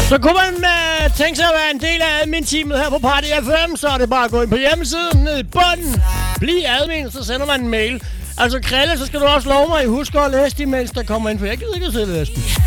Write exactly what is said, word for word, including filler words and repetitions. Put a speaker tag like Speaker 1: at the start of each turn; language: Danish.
Speaker 1: Så kunne man uh, tænke sig at være en del af admin-teamet her på Party F M, så er det bare at gå ind på hjemmesiden, ned i bunden, bliv admin, så sender man en mail. Altså Krille, så skal du også love mig, at I husker at læse de mails, der kommer ind, for jeg gider ikke at sidde og læse dem.